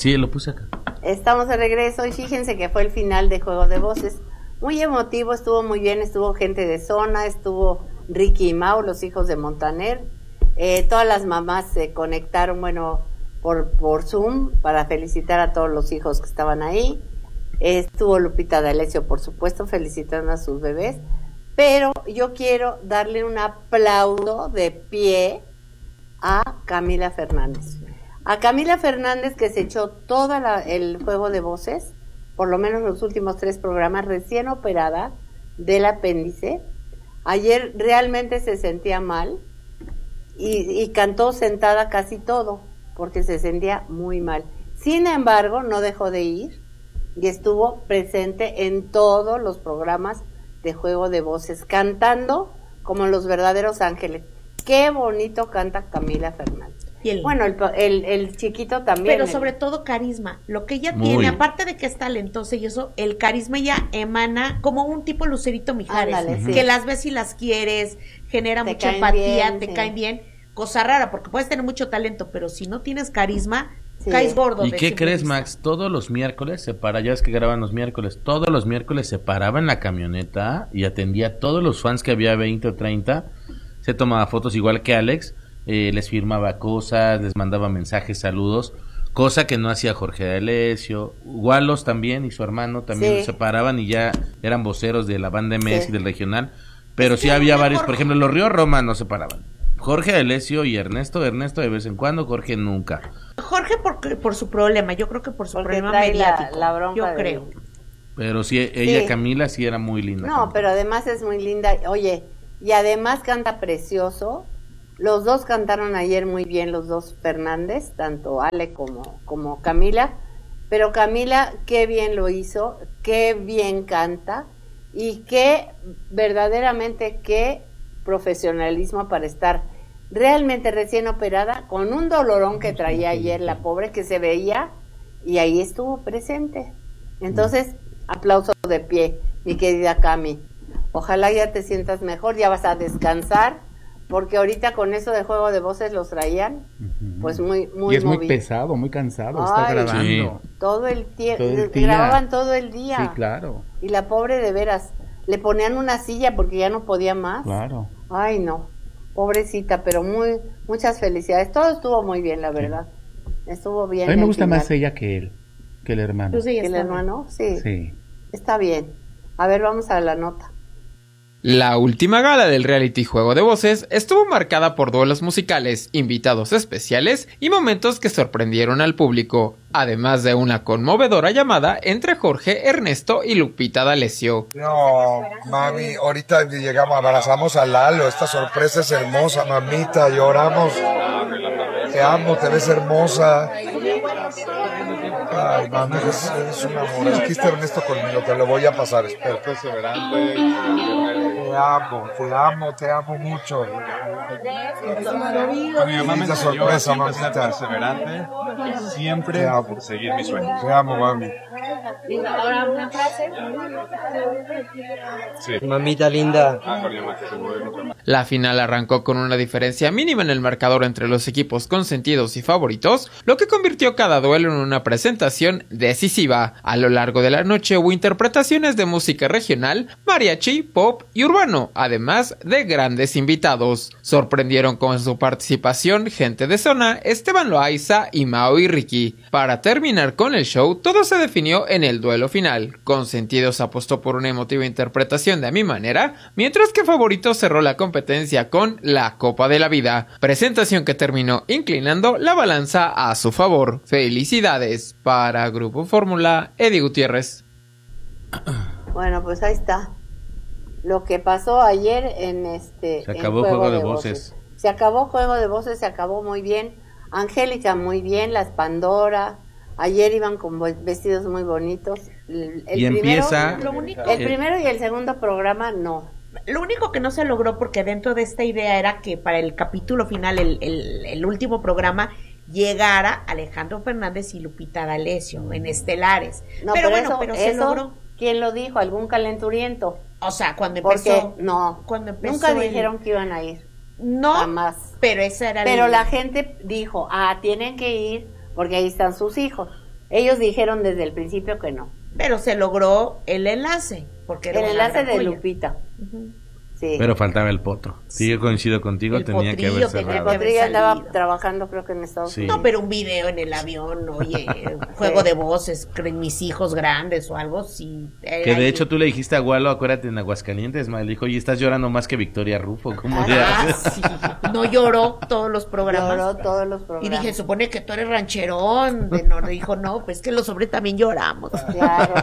Sí, lo puse acá. Estamos de regreso y fíjense que fue el final de Juego de Voces. Muy emotivo, estuvo muy bien, estuvo gente de zona, estuvo Ricky y Mau, los hijos de Montaner. Todas las mamás se conectaron, bueno, por Zoom para felicitar a todos los hijos que estaban ahí. Estuvo Lupita D'Alessio, por supuesto, felicitando a sus bebés. Pero yo quiero darle un aplauso de pie a Camila Fernández. A Camila Fernández, que se echó todo el Juego de Voces, por lo menos los últimos 3 programas, recién operada del apéndice. Ayer realmente se sentía mal y cantó sentada casi todo, porque se sentía muy mal. Sin embargo, no dejó de ir y estuvo presente en todos los programas de Juego de Voces, cantando como los verdaderos ángeles. Qué bonito canta Camila Fernández. Y bueno, el chiquito también. Pero sobre todo carisma. Lo que ella tiene, aparte de que es talentosa y eso, el carisma ya emana como un tipo Lucerito Mijares. Ándale, sí. Que las ves y las quieres, genera mucha empatía, bien, te caen bien. Cosa rara, porque puedes tener mucho talento, pero si no tienes carisma, caes gordo. ¿Y qué crees, Max? Todos los miércoles ya es que graban los miércoles, todos los miércoles se paraba en la camioneta y atendía a todos los fans que había 20 o 30, se tomaba fotos igual que Alex, les firmaba cosas, les mandaba mensajes, saludos, cosa que no hacía Jorge D'Alessio. Walos también y su hermano también se paraban y ya eran voceros de la banda MS y del regional, pero sí había varios, por ejemplo, los Río Roma no se paraban. Jorge D'Alessio y Ernesto de vez en cuando, Jorge nunca. Jorge por su problema, yo creo que por su problema mediático, la bronca yo creo. Pero sí, ella Camila sí era muy linda. No, pero además es muy linda, oye, y además canta precioso. Los dos cantaron ayer muy bien, los dos Fernández, tanto Ale como Camila, pero Camila qué bien lo hizo, qué bien canta y qué verdaderamente qué profesionalismo para estar realmente recién operada, con un dolorón que traía ayer la pobre, que se veía, y ahí estuvo presente. Entonces, aplauso de pie, mi querida Cami. Ojalá ya te sientas mejor, ya vas a descansar, porque ahorita con eso de Juego de Voces los traían, pues muy y es muy pesado, muy cansado estar grabando. Sí. Todo el tiempo, grababan todo el día. Sí, claro. Y la pobre de veras, le ponían una silla porque ya no podía más. Claro. Ay, no, pobrecita, pero muchas felicidades. Todo estuvo muy bien, la verdad. Estuvo bien. A mí me gusta más ella que él, que el hermano. Pues ¿que el hermano? Sí. Está bien. A ver, vamos a la nota. La última gala del reality Juego de Voces estuvo marcada por duelos musicales, invitados especiales y momentos que sorprendieron al público, además de una conmovedora llamada entre Jorge, Ernesto y Lupita D'Alessio. No, mami, ahorita llegamos, abrazamos a Lalo, esta sorpresa es hermosa, mamita, lloramos. Te amo, te ves hermosa. Ay, mami, es un amor. Aquí está Ernesto conmigo, te lo voy a pasar. Espera. Perseverante. Te amo mucho. Mi mamá me enseñó a siempre ser perseverante, siempre por seguir mis sueños. Te amo, mami. Ahora una frase. Sí. Mamita linda. La final arrancó con una diferencia mínima en el marcador entre los equipos consentidos y favoritos, lo que convirtió cada duelo en una presentación decisiva. A lo largo de la noche hubo interpretaciones de música regional, mariachi, pop y urbano, además de grandes invitados. Sorprendieron con su participación gente de zona, Esteban Loaiza y Mao y Ricky. Para terminar con el show, todo se definió en el duelo final. Consentidos apostó por una emotiva interpretación de A Mi Manera, mientras que Favorito cerró la competencia con La Copa de la Vida, presentación que terminó inclinando la balanza a su favor. Felicidades. Para Grupo Fórmula, Eddie Gutiérrez. Bueno, pues ahí está. Lo que pasó ayer se acabó Juego de Voces. Se acabó Juego de Voces, se acabó muy bien. Angélica muy bien, las Pandora. Ayer iban con vestidos muy bonitos. El empieza... El primero y el segundo programa no. Lo único que no se logró, porque dentro de esta idea era que para el capítulo final, el último programa, llegara Alejandro Fernández y Lupita D'Alessio en estelares. No, pero bueno, pero se logró. ¿Quién lo dijo? ¿Algún calenturiento? O sea, cuando empezó. Cuando empezó nunca dijeron que iban a ir. No, jamás. Pero esa era. Pero la gente dijo, tienen que ir porque ahí están sus hijos. Ellos dijeron desde el principio que no. Pero se logró el enlace. Porque el enlace de Lupita. Sí. Pero faltaba el potro. Sí, yo coincido contigo, el tenía que haber cerrado. El potrillo andaba trabajando, creo que en Estados Unidos. No, pero un video en el avión, oye, juego de voces, mis hijos grandes o algo, sí. Que de hecho tú le dijiste a Walo, acuérdate, en Aguascalientes, le dijo, oye, estás llorando más que Victoria Rufo. ¿Cómo sí. No lloró todos los programas. Lloró todos los programas. Y dije, supone que tú eres rancherón. Dijo, no, pues que los hombres también lloramos. Claro.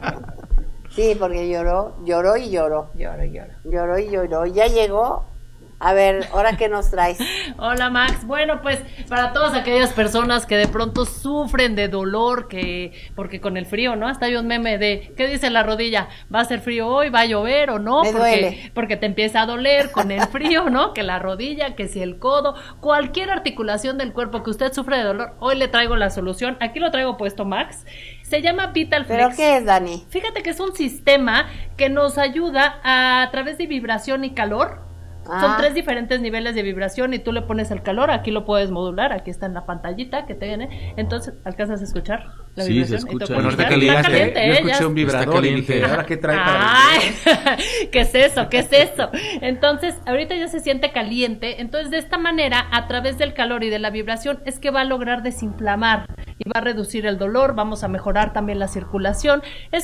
Sí, porque lloró y lloró. Lloró y lloró. Ya llegó. A ver, ¿ahora qué nos traes? Hola, Max. Bueno, pues para todas aquellas personas que de pronto sufren de dolor, porque con el frío, ¿no? Hasta hay un meme de, ¿qué dice la rodilla? ¿Va a ser frío hoy? ¿Va a llover o no? Me duele. Porque te empieza a doler con el frío, ¿no? Que la rodilla, que si el codo, cualquier articulación del cuerpo que usted sufre de dolor, hoy le traigo la solución. Aquí lo traigo puesto, Max. Se llama Vital Flex. ¿Pero qué es, Dani? Fíjate que es un sistema que nos ayuda a través de vibración y calor. Son 3 diferentes niveles de vibración y tú le pones el calor, aquí lo puedes modular, aquí está en la pantallita que te viene, entonces, ¿alcanzas a escuchar la vibración? Sí, se escucha. Bueno, está caliente, yo escuché un vibrador y dije, ¿ahora qué trae para ¿Qué es eso? ¿Qué es eso? Entonces, ahorita ya se siente caliente, entonces de esta manera, a través del calor y de la vibración, es que va a lograr desinflamar y va a reducir el dolor, vamos a mejorar también la circulación,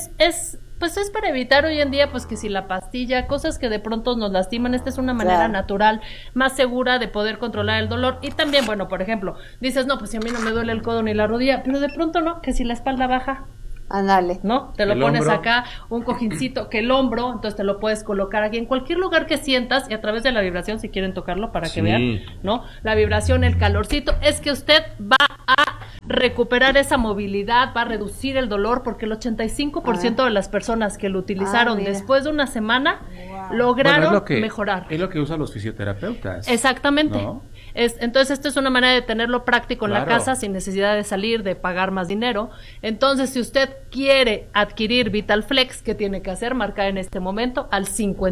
pues es para evitar hoy en día, pues que si la pastilla, cosas que de pronto nos lastiman, esta es una manera natural, más segura de poder controlar el dolor. Y también, bueno, por ejemplo, dices, no, pues si a mí no me duele el codo ni la rodilla, pero de pronto no, que si la espalda baja, ándale, ¿no? Te lo pones acá, un cojincito, que el hombro, entonces te lo puedes colocar aquí en cualquier lugar que sientas y a través de la vibración, si quieren tocarlo para que vean, ¿no? La vibración, el calorcito, es que usted va a recuperar esa movilidad, va a reducir el dolor, porque el 85% de las personas que lo utilizaron después de una semana lograron mejorar. Es lo que usan los fisioterapeutas. Exactamente. ¿No? Entonces, esto es una manera de tenerlo práctico en la casa sin necesidad de salir, de pagar más dinero. Entonces, si usted quiere adquirir Vital Flex, ¿qué tiene que hacer? Marcar en este momento al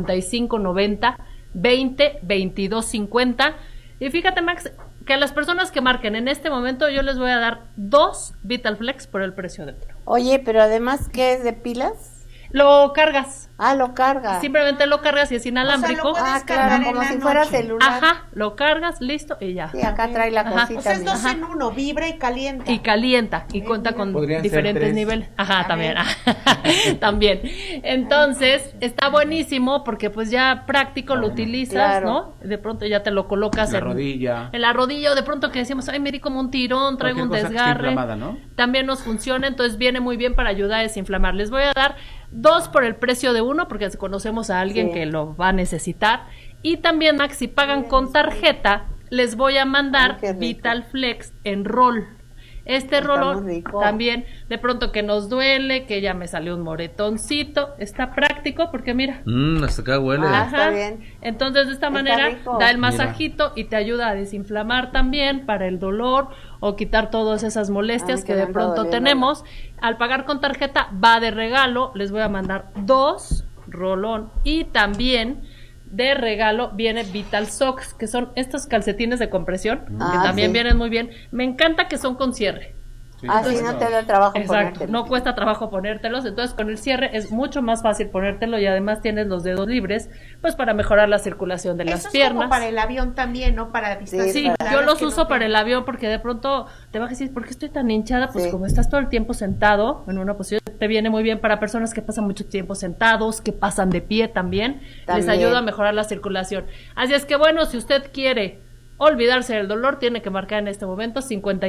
5590 20 22 50. Y fíjate, Max, que a las personas que marquen en este momento yo les voy a dar 2 Vital Flex por el precio de uno. Oye, pero además, ¿qué es de pilas? Lo cargas. Lo cargas. Simplemente lo cargas y es inalámbrico. O sea, claro, como si fuera celular. Ajá, lo cargas, listo y ya. Sí, acá trae la cosita. O sea, es 2 en 1, vibra y calienta. Y calienta, y cuenta con diferentes niveles. Ajá, también. También. Entonces, está buenísimo porque pues ya práctico lo utilizas, ¿no? De pronto ya te lo colocas en la rodilla, o de pronto que decimos, ay, me di como un tirón, traigo un desgarre. ¿No? También nos funciona, entonces viene muy bien para ayudar a desinflamar. Les voy a dar 2 por el precio de 1, porque conocemos a alguien que lo va a necesitar. Y también, Max, si pagan con tarjeta, les voy a mandar Vital Flex en rol. Este rolón también, de pronto que nos duele, que ya me salió un moretoncito, está práctico porque mira. Hasta acá huele. Está bien. Entonces de esta manera da el masajito y te ayuda a desinflamar también para el dolor o quitar todas esas molestias que de pronto tenemos. Al pagar con tarjeta va de regalo, les voy a mandar 2 rolón y también de regalo viene Vital Socks, que son estos calcetines de compresión, que también vienen muy bien. Me encanta que son con cierre. Entonces, no te da trabajo ponértelos. No cuesta trabajo ponértelos, entonces con el cierre es mucho más fácil ponértelo y además tienes los dedos libres, pues para mejorar la circulación de las piernas. Es como para el avión también, ¿no? Para distancia. Sí, yo los uso para el avión porque de pronto te vas a decir, ¿por qué estoy tan hinchada? Pues como estás todo el tiempo sentado en una posición, te viene muy bien para personas que pasan mucho tiempo sentados, que pasan de pie también. Les ayuda a mejorar la circulación. Así es que bueno, si usted quiere olvidarse del dolor, tiene que marcar en este momento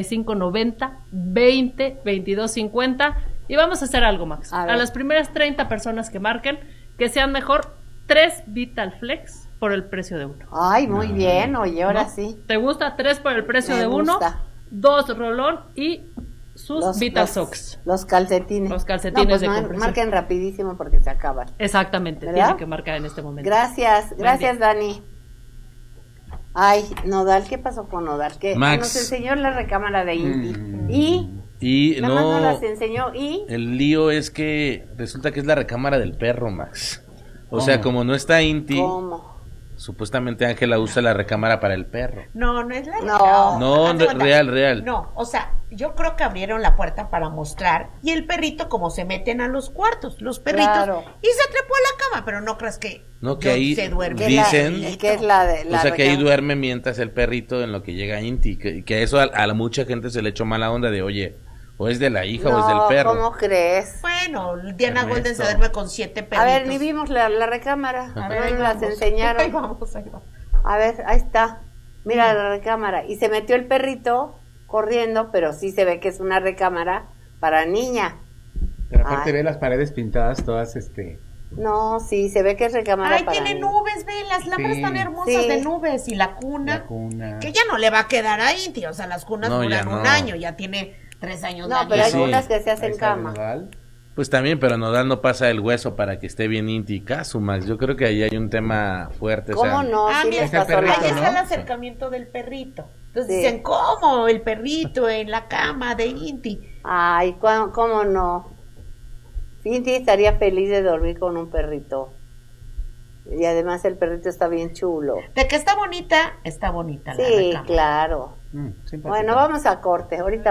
5590 20 22 50 y vamos a hacer algo, Max. A las primeras 30 personas que marquen, que sean mejor 3 Vital Flex por el precio de 1. Ay, muy bien, oye, ahora sí. ¿Te gusta? 3 por el precio de 1, 2 rolón y sus Vital Socks. Los calcetines. Los calcetines de compresión. Marquen rapidísimo porque se acaban. Exactamente, tienen que marcar en este momento. Gracias, Dani. Ay, Nodal, ¿qué pasó con Nodal? Que Max nos enseñó la recámara de Inti. Y no las enseñó el lío es que resulta que es la recámara del perro, Max. O sea, como no está Inti, supuestamente Ángela usa la recámara para el perro. No es la recámara. No, real. No, o sea, yo creo que abrieron la puerta para mostrar y el perrito como se meten a los cuartos, los perritos, y se trepó a la cama, pero no creas que ahí se duerme. Dicen que es la o sea, que ahí duerme mientras el perrito en lo que llega Inti, que eso a mucha gente se le echó mala onda de, oye, o es de la hija o es del perro. ¿Cómo crees? Bueno, Diana Golden se duerme con 7 perritos. A ver, ni vimos la recámara. A ver, las enseñaron. Ahí vamos. A ver, ahí está. Mira la recámara. Y se metió el perrito corriendo, pero sí se ve que es una recámara para niña. Pero aparte ve las paredes pintadas todas, No, sí, se ve que es recámara para tiene niña. nubes, ve, las lámparas tan hermosas de nubes. Y la cuna. Que ya no le va a quedar ahí, tío. O sea, las cunas duran un año, ya tiene 3 años. No, pero hay unas que se hacen cama. Pues también, pero Nodal no pasa el hueso para que esté bien Inti y Casu, Max. Yo creo que ahí hay un tema fuerte. ¿Cómo no? Mira, ahí está el acercamiento del perrito. Entonces dicen, ¿cómo? El perrito en la cama de Inti. Ay, ¿cómo no? Inti estaría feliz de dormir con un perrito. Y además el perrito está bien chulo. De que está bonita la Sí, recámara. claro. Bueno, vamos a corte. Ahorita